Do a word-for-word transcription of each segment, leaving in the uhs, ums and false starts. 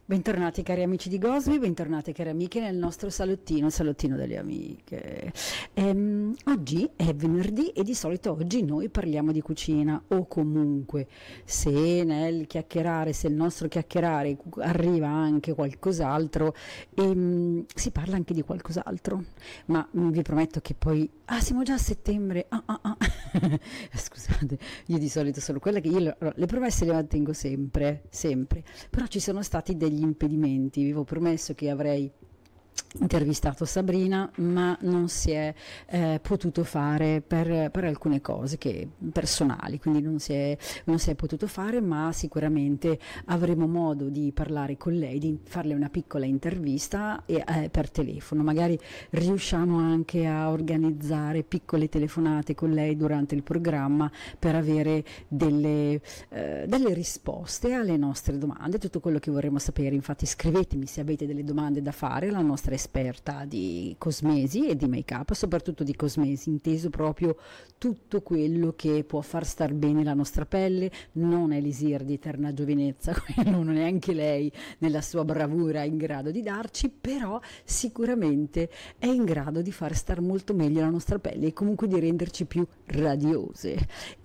Bentornati cari amici di Gosmi, bentornate cari amiche nel nostro salottino, il salottino delle amiche. Ehm, oggi è venerdì e di solito oggi noi parliamo di cucina, o comunque se nel chiacchierare, se il nostro chiacchierare arriva anche qualcos'altro, ehm, si parla anche di qualcos'altro, ma mm, vi prometto che poi, ah siamo già a settembre, ah, ah, ah. Scusate, io di solito sono quella che io le, le promesse le mantengo sempre, sempre, però ci sono stati degli impedimenti. Vi avevo promesso che avrei intervistato Sabrina, ma non si è eh, potuto fare per, per alcune cose che, personali, quindi non si, è, non si è potuto fare, ma sicuramente avremo modo di parlare con lei, di farle una piccola intervista e, eh, per telefono. Magari riusciamo anche a organizzare piccole telefonate con lei durante il programma per avere delle, eh, delle risposte alle nostre domande, tutto quello che vorremmo sapere. Infatti scrivetemi se avete delle domande da fare alla nostra esperta di cosmesi e di make up, soprattutto di cosmesi, inteso proprio tutto quello che può far star bene la nostra pelle. Non è elisir di eterna giovinezza, quello non è neanche lei nella sua bravura in grado di darci, però sicuramente è in grado di far star molto meglio la nostra pelle e comunque di renderci più radiose.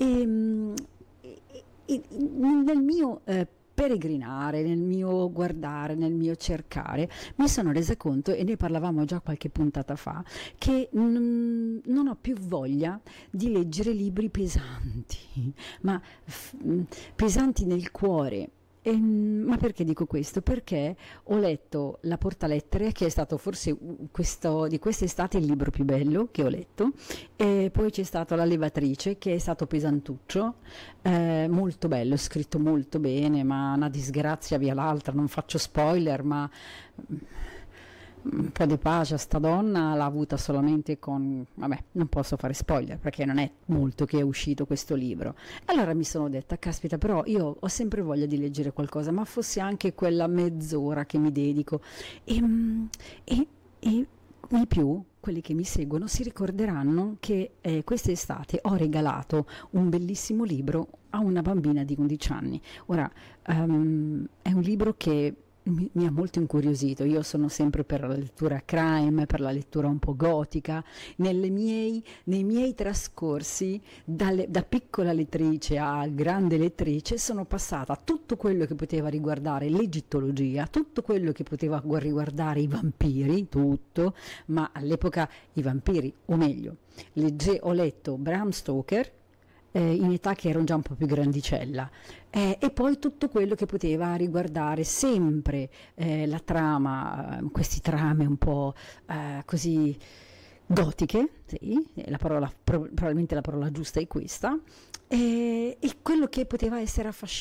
E, e, e nel mio eh, peregrinare, nel mio guardare, nel mio cercare, mi sono resa conto, e ne parlavamo già qualche puntata fa, che mm, non ho più voglia di leggere libri pesanti, ma f- pesanti nel cuore. E, ma perché dico questo? Perché ho letto La Portalettere, che è stato forse questo, di quest'estate il libro più bello che ho letto, e poi c'è stato La Levatrice, che è stato pesantuccio, eh, molto bello, scritto molto bene, ma una disgrazia via l'altra, non faccio spoiler, ma un po' di pace a sta donna l'ha avuta solamente con, vabbè, non posso fare spoiler perché non è molto che è uscito questo libro. Allora mi sono detta, caspita, però io ho sempre voglia di leggere qualcosa, ma fosse anche quella mezz'ora che mi dedico. E, e, e di più, quelli che mi seguono si ricorderanno che eh, quest'estate ho regalato un bellissimo libro a una bambina di undici anni. Ora, um, è un libro che Mi, mi ha molto incuriosito. Io sono sempre per la lettura crime, per la lettura un po' gotica. Nelle miei, nei miei trascorsi dalle, da piccola lettrice a grande lettrice sono passata tutto quello che poteva riguardare l'egittologia, tutto quello che poteva riguardare i vampiri, tutto, ma all'epoca i vampiri, o meglio, legge, ho letto Bram Stoker, Eh, in età che ero già un po' più grandicella, eh, e poi tutto quello che poteva riguardare sempre eh, la trama, eh, questi trame un po' eh, così gotiche, sì, la parola, pro- probabilmente la parola giusta è questa, eh, e quello che poteva essere affascinante